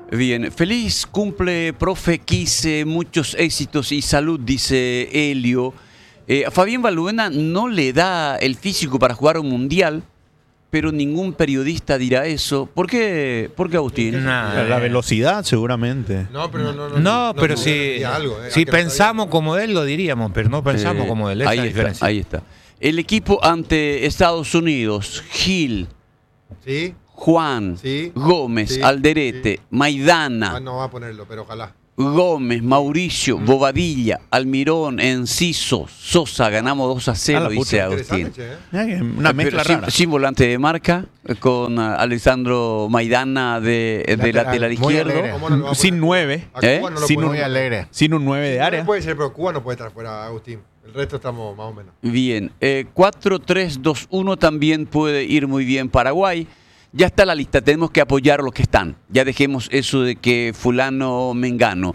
Bien, feliz cumple, profe Quise, muchos éxitos y salud, dice Helio. A Fabián Balbuena no le da el físico para jugar un mundial, pero ningún periodista dirá eso. ¿Por qué Agustín? La velocidad, seguramente. No, pero si pensamos como él, lo diríamos, pero no pensamos como él. Esa es la diferencia. Ahí está. El equipo ante Estados Unidos, Gil. Sí. Juan, Sí. Gómez, Sí. Alderete, Sí. Maidana, No va a ponerlo, pero ojalá. Gómez, Mauricio, Bobadilla, Almirón, Enciso, Sosa, ganamos 2-0, dice Agustín. Una mezcla rara. Sin volante de marca, con Alessandro Maidana de lateral izquierdo. Sin 9. Sin un 9 de área. No puede ser, pero Cuba no puede estar fuera, Agustín. El resto estamos más o menos. Bien, 4-3-2-1 también puede ir muy bien Paraguay. Ya está la lista, tenemos que apoyar a los que están. Ya dejemos eso de que fulano mengano.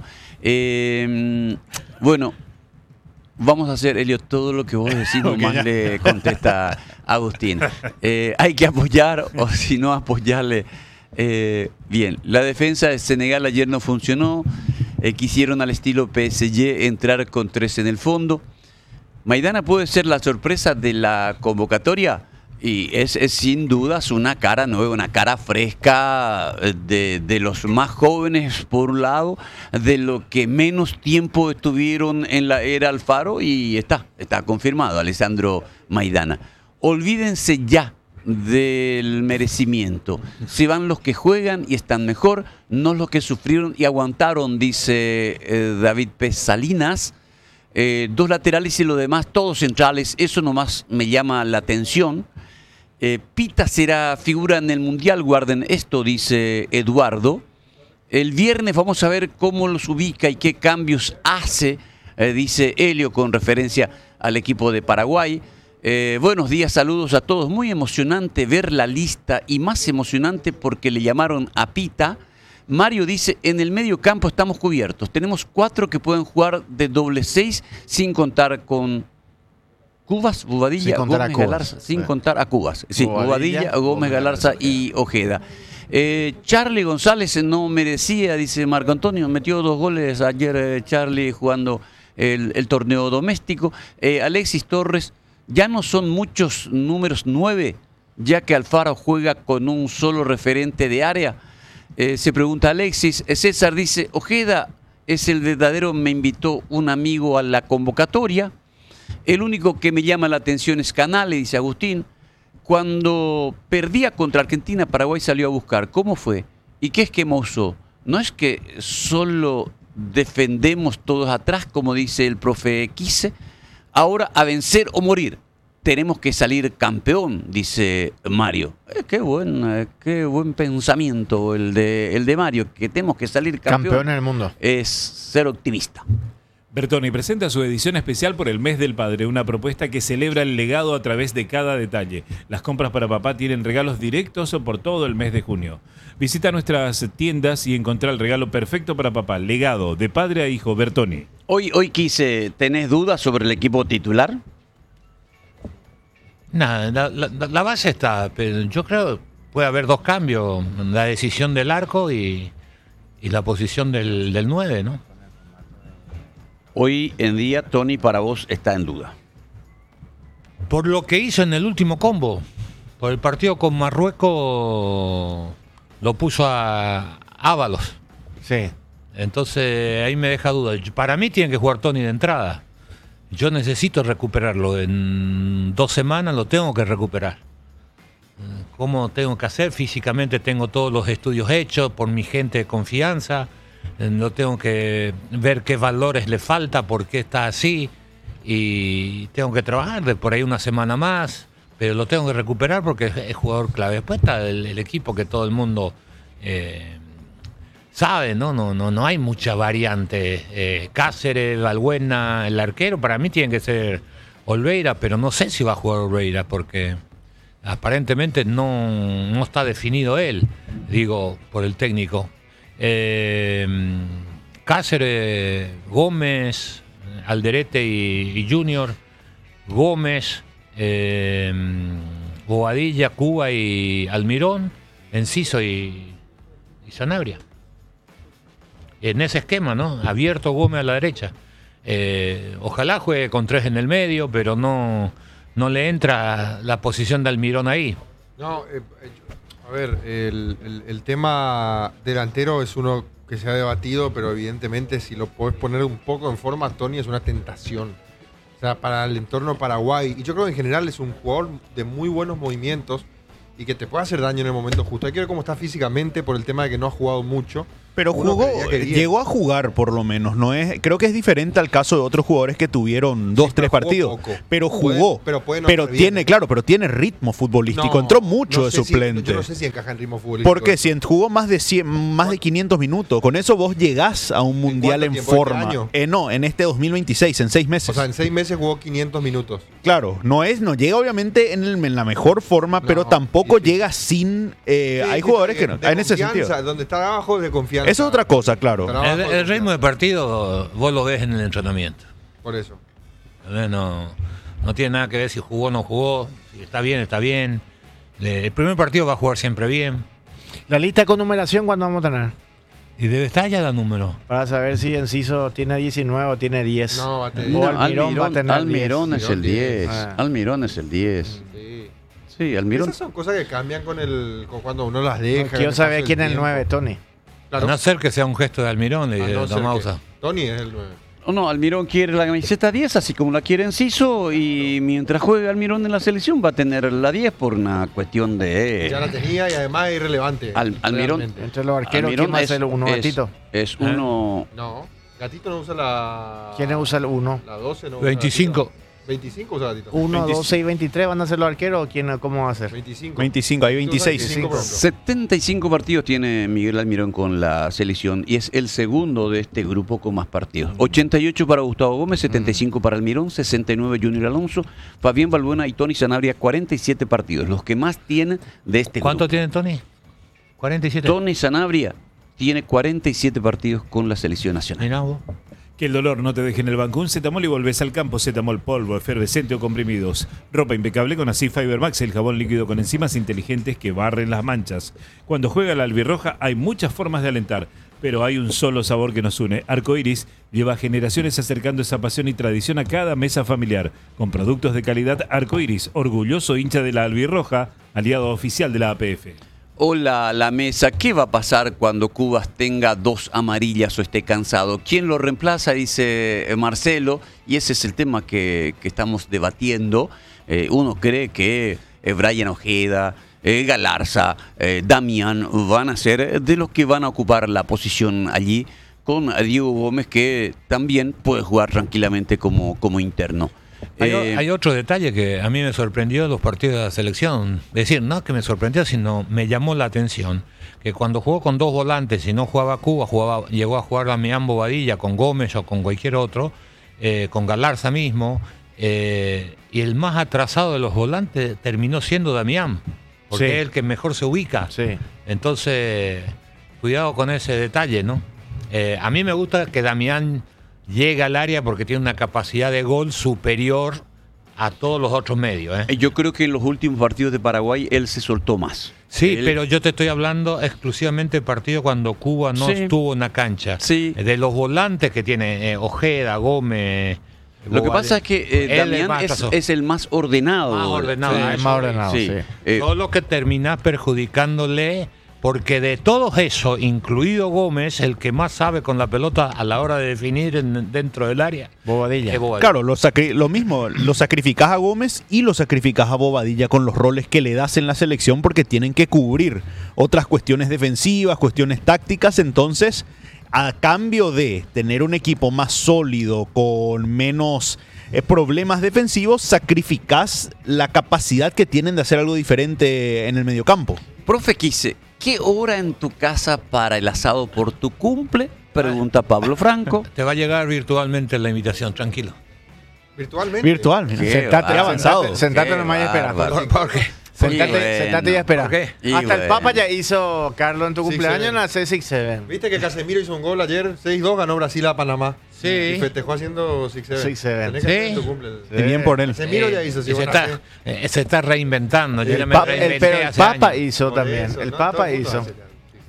Bueno, vamos a hacer, Elio, todo lo que vos decís, nomás le contesta Agustín. Hay que apoyar, o si no, apoyarle. Bien, la defensa de Senegal ayer no funcionó. Quisieron al estilo PSG entrar con 3 en el fondo. Maidana puede ser la sorpresa de la convocatoria. Y es sin dudas una cara nueva, una cara fresca de los más jóvenes por un lado, de los que menos tiempo estuvieron en la era Alfaro y está confirmado Alessandro Maidana. Olvídense ya del merecimiento. Se van los que juegan y están mejor, no los que sufrieron y aguantaron, dice David P. Salinas. 2 laterales y lo demás, todos centrales, eso nomás me llama la atención. Pita será figura en el Mundial, guarden esto, dice Eduardo. El viernes vamos a ver cómo los ubica y qué cambios hace, dice Helio, con referencia al equipo de Paraguay. Buenos días, saludos a todos. Muy emocionante ver la lista y más emocionante porque le llamaron a Pita. Mario dice, en el medio campo estamos cubiertos. Tenemos 4 que pueden jugar de doble 6 sin contar con Cubas, Bobadilla, Gómez, Galarza, sin contar a Cubas. Sí, Bobadilla, Gómez, Galarza y Ojeda. Charlie González no merecía, dice Marco Antonio, metió 2 goles ayer Charlie jugando el torneo doméstico. Alexis Torres, ya no son muchos números 9, ya que Alfaro juega con un solo referente de área. Se pregunta Alexis. César dice, Ojeda es el verdadero, me invitó un amigo a la convocatoria. El único que me llama la atención es Canale, dice Agustín. Cuando perdía contra Argentina, Paraguay salió a buscar. ¿Cómo fue? ¿Y qué esquema usó? No es que solo defendemos todos atrás, como dice el profe Quise. Ahora a vencer o morir. Tenemos que salir campeón, dice Mario. Qué buen pensamiento el de Mario, que tenemos que salir campeón en el mundo. Es ser optimista. Bertoni presenta su edición especial por el Mes del Padre, una propuesta que celebra el legado a través de cada detalle. Las compras para papá tienen regalos directos por todo el mes de junio. Visita nuestras tiendas y encontrá el regalo perfecto para papá. Legado, de padre a hijo, Bertoni. Hoy Quise, ¿tenés dudas sobre el equipo titular? Nada, la base está, pero yo creo que puede haber 2 cambios, la decisión del arco y la posición del 9, ¿no? Hoy en día, Tony, para vos está en duda. Por lo que hizo en el último combo, por el partido con Marruecos, lo puso a Ábalos. Sí. Entonces ahí me deja duda. Para mí tiene que jugar Tony de entrada. Yo necesito recuperarlo. En 2 semanas lo tengo que recuperar. ¿Cómo tengo que hacer? Físicamente tengo todos los estudios hechos por mi gente de confianza. Lo tengo que ver qué valores le falta, por qué está así. Y tengo que trabajar de por ahí 1 semana más. Pero lo tengo que recuperar porque es jugador clave. Después está el equipo que todo el mundo sabe, ¿no? No hay mucha variante. Cáceres, Balbuena, el arquero, para mí tiene que ser Olveira, pero no sé si va a jugar Olveira porque aparentemente no está definido él, digo, por el técnico. Cáceres, Gómez, Alderete y Junior, Gómez, Bobadilla, Cuba y Almirón, Enciso y Sanabria. en ese esquema, ¿no? Abierto Gómez a la derecha. Ojalá juegue con 3 en el medio, pero no le entra la posición de Almirón ahí. No, a ver, el tema delantero es uno que se ha debatido, pero evidentemente si lo podés poner un poco en forma, Toni es una tentación. O sea, para el entorno Paraguay. Y yo creo que en general es un jugador de muy buenos movimientos y que te puede hacer daño en el momento justo. Hay que ver cómo está físicamente por el tema de que no ha jugado mucho. Pero llegó a jugar por lo menos. Creo que es diferente al caso de otros jugadores que tuvieron 2-3 partidos. Poco. Pero jugó. Pero tiene ritmo futbolístico. Entró mucho de suplente. Yo no sé si encaja en ritmo futbolístico. Porque si jugó más de 500 minutos, con eso vos llegás a un mundial en forma. En este 2026, en 6 meses. O sea, en 6 meses jugó 500 minutos. Claro, no llega obviamente en la mejor forma, pero tampoco llega sin. Hay jugadores que no. En ese sentido. Donde está abajo de confianza. Eso es otra cosa, claro. El ritmo de partido vos lo ves en el entrenamiento. Por eso. No tiene nada que ver si jugó o no jugó. Si está bien, está bien. El primer partido va a jugar siempre bien. La lista con numeración, ¿cuándo vamos a tener? Y debe estar ya la número. Para saber si Enciso tiene 19 o tiene 10. No, Almirón va a tener Almirón 10. Es el 10. Almirón es el 10. Sí, Almirón. Esas son cosas que cambian con cuando uno las deja. Quiero saber quién es el 9, Toni. Claro. A no ser que sea un gesto de Almirón, Toni es el 9. No, Almirón quiere la camiseta 10, así como la quiere Enciso, y mientras juegue Almirón en la selección va a tener la 10 por una cuestión de... Ya la tenía y además es irrelevante. Almirón... Entre los arqueros, ¿quién va a ser uno? ¿Gatito? Es uno... No, Gatito no usa la... ¿Quién usa el 1? La 12 no. 25. 25 usa Gatito. 1, 12 y 23 van a ser los arqueros, o ¿cómo va a ser? 25, hay 26. 75 partidos tiene Miguel Almirón con la selección y es el segundo de este grupo con más partidos. 88 para Gustavo Gómez, 75 para Almirón, 69 Junior Alonso, Fabián Balbuena y Toni Sanabria, 47 partidos, los que más tienen de este grupo. ¿Cuánto tiene Toni? 47. Toni Sanabria tiene 47 partidos con la selección nacional. Mirá vos. Que el dolor no te deje en el banco. Un Zetamol y volvés al campo. Zetamol polvo, efervescente o comprimidos. Ropa impecable con Así Fiber Max, el jabón líquido con enzimas inteligentes que barren las manchas. Cuando juega la albirroja hay muchas formas de alentar, pero hay un solo sabor que nos une. Arcoiris lleva generaciones acercando esa pasión y tradición a cada mesa familiar. Con productos de calidad Arcoiris, orgulloso hincha de la albirroja, aliado oficial de la APF. Hola, la mesa. ¿Qué va a pasar cuando Cubas tenga 2 amarillas o esté cansado? ¿Quién lo reemplaza? Dice Marcelo. Y ese es el tema que estamos debatiendo. Uno cree que Brian Ojeda, Galarza, Damián van a ser de los que van a ocupar la posición allí, con Diego Gómez, que también puede jugar tranquilamente como interno. Hay otro detalle que a mí me sorprendió de los partidos de la selección. Es decir, no que me sorprendió, sino me llamó la atención. Que cuando jugó con 2 volantes y no jugaba Cuba, llegó a jugar Damián Bobadilla con Gómez o con cualquier otro, con Galarza mismo, y el más atrasado de los volantes terminó siendo Damián, porque es el que mejor se ubica. Sí. Entonces, cuidado con ese detalle, ¿no? A mí me gusta que Damián llega al área porque tiene una capacidad de gol superior a todos los otros medios. Yo creo que en los últimos partidos de Paraguay él se soltó más. Sí, pero yo te estoy hablando exclusivamente del partido cuando Cuba no estuvo en la cancha. Sí. De los volantes que tiene Ojeda, Gómez... Lo que pasa es que Damián es el más ordenado. Más ordenado. Sí. Todo lo que termina perjudicándole... Porque de todos esos, incluido Gómez, el que más sabe con la pelota a la hora de definir dentro del área. Bobadilla. Claro, lo mismo, lo sacrificás a Gómez y lo sacrificás a Bobadilla con los roles que le das en la selección porque tienen que cubrir otras cuestiones defensivas, cuestiones tácticas. Entonces, a cambio de tener un equipo más sólido, con menos problemas defensivos, sacrificás la capacidad que tienen de hacer algo diferente en el mediocampo. Profe Quise, ¿qué hora en tu casa para el asado por tu cumple? Pregunta Pablo Franco. Te va a llegar virtualmente la invitación, tranquilo. ¿Virtualmente? Virtual. Sentate avanzado. Sentate nomás y espera. ¿Por qué? Sentate y espera. Hasta el Papa ya hizo, Carlos, en tu cumpleaños en la C6-7. ¿Viste que Casemiro hizo un gol ayer? 6-2, ganó Brasil a Panamá. Sí. Y festejó haciendo 6-7. Tenés que hacer tu cumple. Bien por él. Casemiro ya hizo. Se está reinventando. Pero el Papa hizo también. El Papa hizo.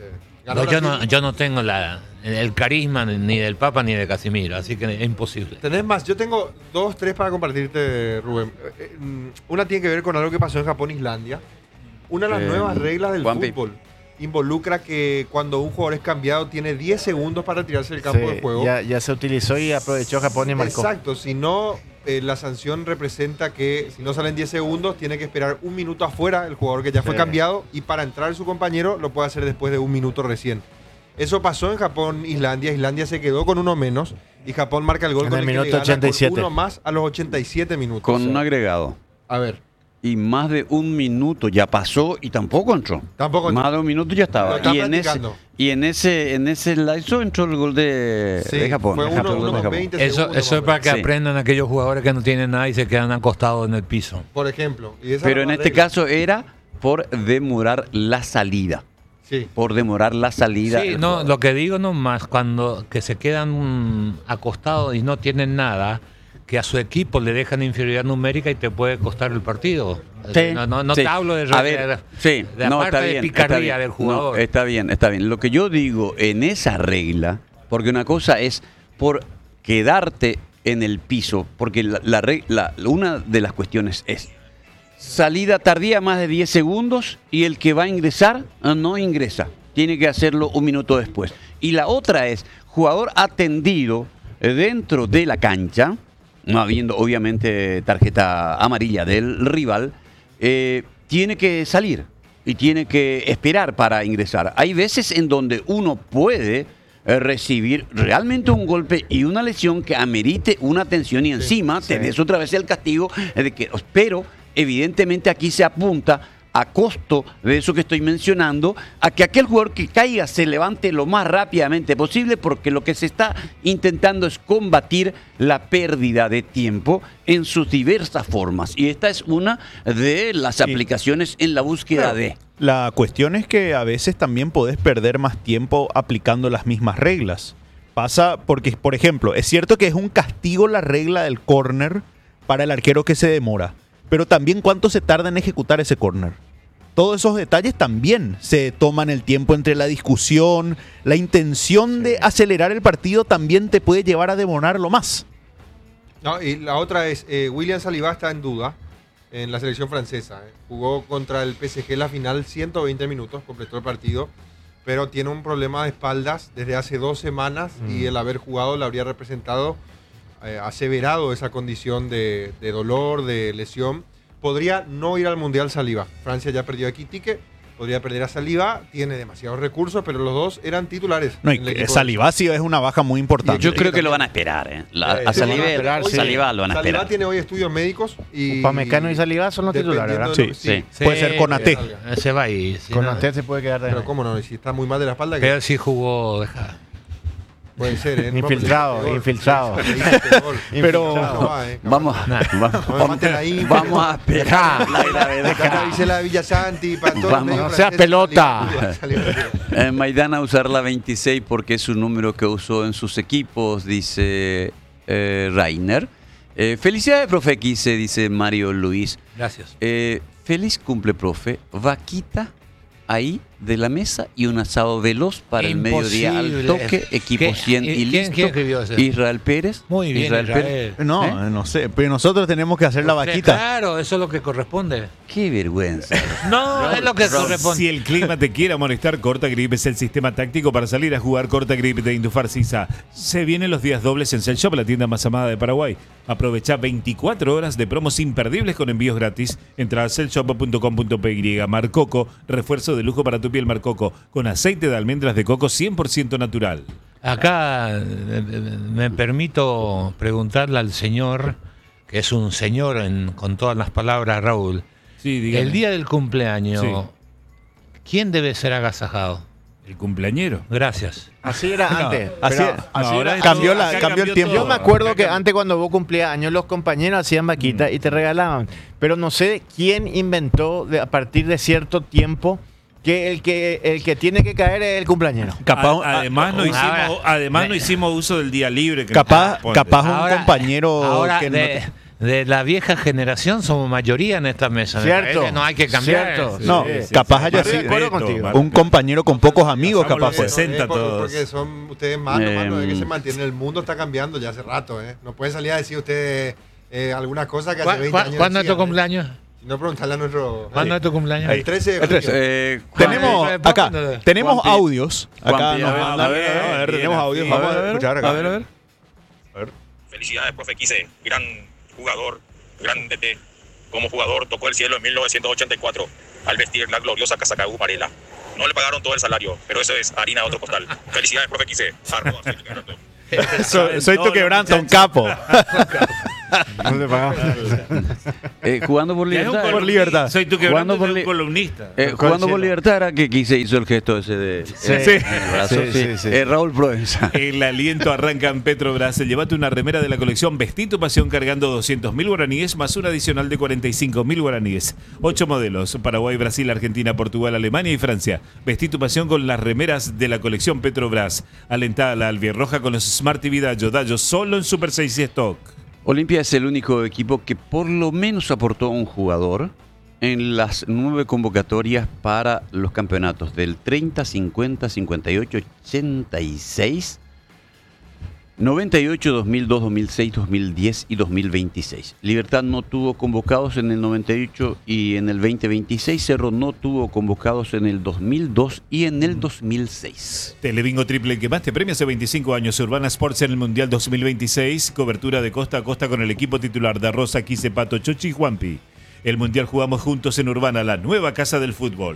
Yo no tengo el carisma ni del Papa ni de Casimiro, así que es imposible. Tenés más, yo tengo 2, 3 para compartirte, Rubén. Una tiene que ver con algo que pasó en Japón e Islandia. Una de las nuevas reglas del fútbol involucra que cuando un jugador es cambiado tiene 10 segundos para retirarse del campo de juego. Ya se utilizó y aprovechó Japón y marcó. Exacto, si no, la sanción representa que si no salen 10 segundos, tiene que esperar 1 minuto afuera el jugador que ya fue cambiado, y para entrar su compañero lo puede hacer después de 1 minuto recién. Eso pasó en Japón, Islandia. Islandia se quedó con uno menos y Japón marca el gol en con el el minuto que le gana 87. con uno más a los 87 minutos. Con un agregado. A ver. Y más de 1 minuto ya pasó y tampoco entró. Más de 1 minuto ya estaba. Y en ese lapso entró el gol de Japón. Fue unos 20 Eso es para que aprendan aquellos jugadores que no tienen nada y se quedan acostados en el piso. Por ejemplo. Pero en este caso era por demorar la salida. Sí. Por demorar la salida. Sí, no, lo que digo nomás, cuando que se quedan acostados y no tienen nada, que a su equipo le dejan inferioridad numérica y te puede costar el partido. Sí, no sí. te hablo de está de bien, picardía del jugador. No, está bien. Lo que yo digo en esa regla, porque una cosa es por quedarte en el piso, porque una de las cuestiones es salida tardía más de 10 segundos y el que va a ingresar no ingresa. Tiene que hacerlo 1 minuto después. Y la otra es jugador atendido dentro de la cancha, no habiendo obviamente tarjeta amarilla del rival, tiene que salir y tiene que esperar para ingresar. Hay veces en donde uno puede recibir realmente un golpe y una lesión que amerite una atención y encima tenés otra vez el castigo pero evidentemente aquí se apunta a costo de eso que estoy mencionando, a que aquel jugador que caiga se levante lo más rápidamente posible, porque lo que se está intentando es combatir la pérdida de tiempo en sus diversas formas. Y esta es una de las aplicaciones en la búsqueda de... La cuestión es que a veces también podés perder más tiempo aplicando las mismas reglas. Pasa porque, por ejemplo, es cierto que es un castigo la regla del córner para el arquero que se demora, pero también cuánto se tarda en ejecutar ese córner. Todos esos detalles también se toman el tiempo entre la discusión, la intención de acelerar el partido también te puede llevar a demorarlo más. No, y la otra es, William Saliba está en duda en la selección francesa. Jugó contra el PSG la final 120 minutos, completó el partido, pero tiene un problema de espaldas desde hace 2 semanas y el haber jugado le habría representado aseverado esa condición de dolor, de lesión. Podría no ir al Mundial Saliba. Francia ya perdió a Ekitike, podría perder a Saliba, tiene demasiados recursos, pero los dos eran titulares. No, y Saliba sí es una baja muy importante. Yo creo que lo van a esperar. A Saliba lo van a esperar. Saliba tiene hoy estudios médicos y... Upamecano y Saliba son los titulares, ¿verdad? Sí. Puede ser Konaté. Se va y... Konaté se puede quedar de... Pero cómo no, si está muy mal de la espalda... Pero sí jugó... Puede ser, infiltrado. Pero vamos a esperar la gravedad. Dice la Villa Santi, para todos. No sea pelota. Maidana usar la 26 porque es un número que usó en sus equipos, dice Rainer. Felicidades, profe X, dice Mario Luis. Gracias. Feliz cumple, profe. Vaquita ahí de la mesa y un asado veloz para el mediodía al toque, equipo 100 y listo. ¿Quién escribió eso? Israel Pérez. Muy bien, Israel Pérez. No sé, pero nosotros tenemos que hacer la vaquita. Claro, eso es lo que corresponde. Qué vergüenza. No, es lo que corresponde. Si el clima te quiere molestar, Corta Grip es el sistema táctico para salir a jugar. Corta Grip de Indufar Sisa. Se vienen los días dobles en Cell Shop, la tienda más amada de Paraguay. Aprovecha 24 horas de promos imperdibles con envíos gratis. Entra a cellshop.com.py. Marcoco, refuerzo de lujo para tu piel Marcoco, con aceite de almendras de coco 100% natural. Acá me permito preguntarle al señor, que es un señor con todas las palabras, Raúl. Sí, dígame. El día del cumpleaños, Sí. ¿Quién debe ser agasajado? El cumpleañero. Gracias. Así era antes. Así ahora era. Cambió cambió el tiempo. Yo me acuerdo que antes cuando vos cumplías años los compañeros hacían vaquita y te regalaban. Pero no sé quién inventó a partir de cierto tiempo que el que tiene que caer es el cumpleañero. Además no hicimos uso del día libre. Capaz un Ahora, compañero ahora que de de la vieja generación somos mayoría en esta mesa. Cierto. No hay que cambiar. Cierto. No, Sí, capaz haya Estoy de sido acuerdo contigo. un compañero con pocos amigos, Pasamos capaz los fue. 60 todos. Porque son ustedes mano, de que se mantiene. El mundo está cambiando ya hace rato, ¿eh? No puede salir a decir usted alguna cosa que hace 20 años ¿Cuándo es tu decían, cumpleaños? Si no, preguntarle a nuestro... ¿Cuándo es tu cumpleaños? El 13 de junio. Tenemos acá, tenemos Juanpi. audios. Acá Juanpi, nos a ver, mandan- a ver, tenemos audios. Vamos a escuchar acá. A ver. Felicidades, profe Quise, gran jugador, gran DT. Como jugador tocó el cielo en 1984 al vestir la gloriosa casaca Varela. No le pagaron todo el salario, pero eso es harina de otro costal. Felicidades, profe Quise. Soy tu quebranta, un capo. No le pagamos. Jugando por libertad. Por libertad. Soy tú que Jugando por un li- columnista. Jugando por libertad era que Quise hizo el gesto ese de Sí. el brazo, Sí. Raúl Proenza. El aliento arranca en Petrobras. Llévate una remera de la colección Vestí tu pasión cargando 200.000 guaraníes más un adicional de 45.000 guaraníes. 8 modelos: Paraguay, Brasil, Argentina, Portugal, Alemania y Francia. Vestí tu pasión con las remeras de la colección Petrobras. Alentá a la albirroja con los Smart TV Dallo solo en Super 6 Stock. Olimpia es el único equipo que por lo menos aportó un jugador en las 9 convocatorias para los campeonatos del 30, 50, 58, 86, 98, 2002, 2006, 2010 y 2026. Libertad no tuvo convocados en el 98 y en el 2026. Cerro no tuvo convocados en el 2002 y en el 2006. Telebingo triple que más te premia hace 25 años. Urbana Sports en el Mundial 2026. Cobertura de costa a costa con el equipo titular de Rosa, Quise, Pato, Chochi y Juanpi. El Mundial jugamos juntos en Urbana, la nueva casa del fútbol.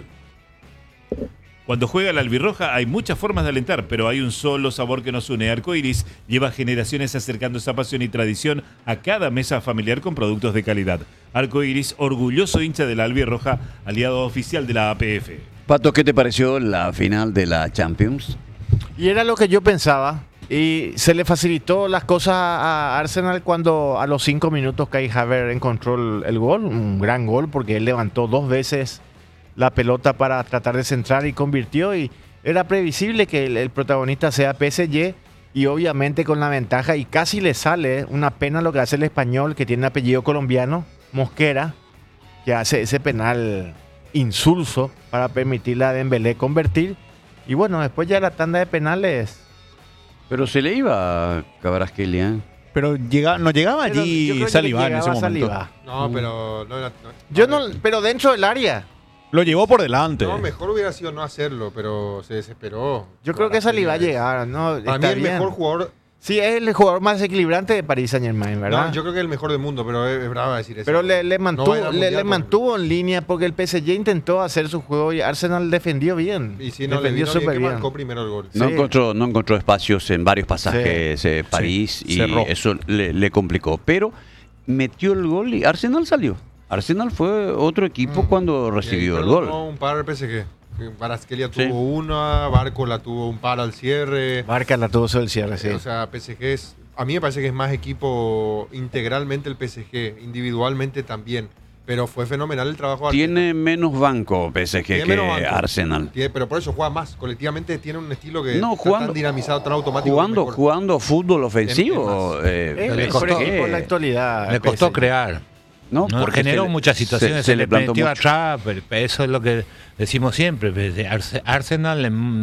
Cuando juega la albirroja hay muchas formas de alentar, pero hay un solo sabor que nos une. Arcoiris lleva generaciones acercando esa pasión y tradición a cada mesa familiar con productos de calidad. Arcoiris, orgulloso hincha de la albirroja, aliado oficial de la APF. Pato, ¿qué te pareció la final de la Champions? Y era lo que yo pensaba. Y se le facilitó las cosas a Arsenal cuando a los 5 minutos Kai Havertz encontró el gol. Un gran gol porque él levantó 2 veces la pelota para tratar de centrar y convirtió. Y era previsible que el protagonista sea PSG. Y obviamente con la ventaja, y casi le sale una pena lo que hace el español, que tiene apellido colombiano, Mosquera, que hace ese penal insulso para permitirle a Dembélé convertir. Y bueno, después ya la tanda de penales. Pero se le iba a Kvaratskhelia, ¿eh? Pero no llegaba Pero yo allí creo que Saliba en ese llegaba momento. Saliba. No, pero... No, Yo no, pero dentro del área. Lo llevó por delante. No, mejor hubiera sido no hacerlo, pero se desesperó. Yo creo que Saliba va a llegar, ¿no? Para mí Está el bien. mejor jugador... Sí, es el jugador más equilibrante de Paris Saint-Germain, ¿verdad? No, yo creo que es el mejor del mundo, pero es bravo decir eso. Pero le mantuvo, No va a ir al le Mundial, mantuvo en línea porque el PSG intentó hacer su juego y Arsenal defendió bien. Y si no le defendió vino bien súper que bien. marcó primero el gol. No, Sí. no encontró espacios en varios pasajes París y cerró. eso le complicó. Pero metió el gol y Arsenal salió. Arsenal fue otro equipo cuando recibió el gol. Un par al PSG. Kvaratskhelia Sí. tuvo una, Barco la tuvo un par al cierre. Barca la tuvo sobre el cierre, sí. O sea, PSG es... A mí me parece que es más equipo integralmente el PSG, individualmente también. Pero fue fenomenal el trabajo de Tiene menos banco PSG Tiene que menos banco. Arsenal. Pero por eso juega más. Colectivamente tiene un estilo que No, está jugando- tan dinamizado, tan automático. Jugando, mejor. jugando fútbol ofensivo. Es le el mejor costó- equipo en la actualidad. Le costó PSG. crear. ¿no? No, Porque generó se le- muchas situaciones, se se, le le plantó metió mucho. atrás, pero eso es lo que decimos siempre. Arsenal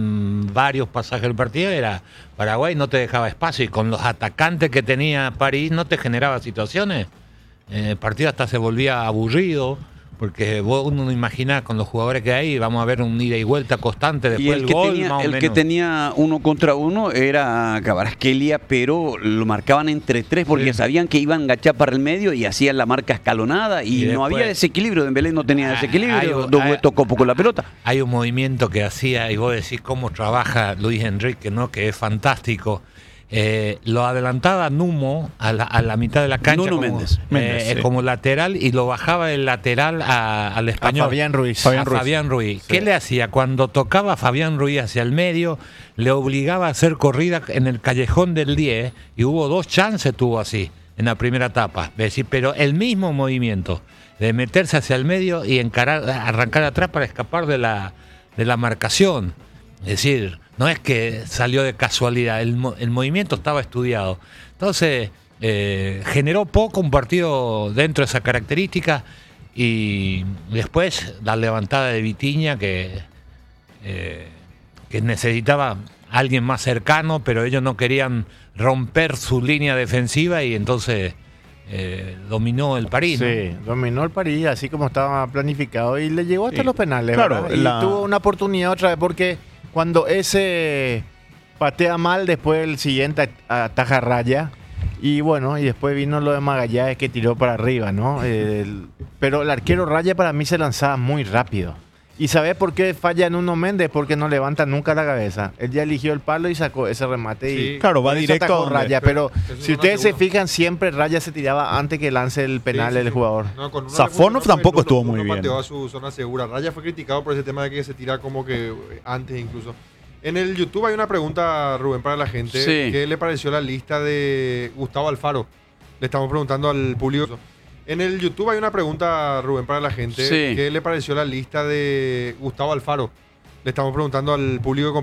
en varios pasajes del partido era Paraguay, no te dejaba espacio y con los atacantes que tenía París no te generaba situaciones. El partido hasta se volvía aburrido porque vos uno no imaginás con los jugadores que hay, vamos a ver un ida y vuelta constante después Y el del que, gol. tenía, más o el que menos. tenía 1 contra 1 era Kvaratskhelia, pero lo marcaban entre 3 porque Sí. sabían que iban a enganchar para el medio y hacían la marca escalonada y, Y no después- había desequilibrio. Dembélé no tenía desequilibrio, hay- tocó poco la pelota. Hay un movimiento que hacía, y vos decís cómo trabaja Luis Enrique, ¿no? Que es fantástico. Lo adelantaba Numo a la mitad de la cancha Nuno como, Méndez. Sí. como lateral y lo bajaba del lateral al A español. Fabián Ruiz. A Fabián Ruiz. ¿Qué le hacía? Cuando tocaba a Fabián Ruiz hacia el medio, le obligaba a hacer corrida en el callejón del 10 y hubo 2 chances, tuvo así, en la primera etapa. Es decir, pero el mismo movimiento de meterse hacia el medio y arrancar atrás para escapar de la marcación. Es decir, no es que salió de casualidad, el movimiento estaba estudiado. Entonces, generó poco un partido dentro de esa característica, y después la levantada de Vitinha que necesitaba alguien más cercano, pero ellos no querían romper su línea defensiva y entonces dominó el París. Sí, ¿no? Dominó el París así como estaba planificado y le llegó hasta los penales. Claro, ¿verdad? Y tuvo una oportunidad otra vez porque cuando ese patea mal, después el siguiente ataja raya. Y bueno, y después vino lo de Magallanes que tiró para arriba, ¿no? Pero el arquero Raya para mí se lanzaba muy rápido. ¿Y sabes por qué falla Nuno Méndez? Porque no levanta nunca la cabeza. Él ya eligió el palo y sacó ese remate. Sí, y claro, va por eso directo atajó a donde- Raya. Pero Eso si es ustedes se seguro. fijan, siempre Raya se tiraba antes que lance el penal el jugador. No, con uno Safonov le funcionó tampoco porque estuvo Nuno muy bien. pateó a su zona segura. Raya fue criticado por ese tema de que se tira como que antes incluso. En el YouTube hay una pregunta, Rubén, para la gente. Sí. ¿Qué le pareció la lista de Gustavo Alfaro? Le estamos preguntando al público. En el YouTube hay una pregunta, Rubén, para la gente. Sí. ¿Qué le pareció la lista de Gustavo Alfaro? Le estamos preguntando al público.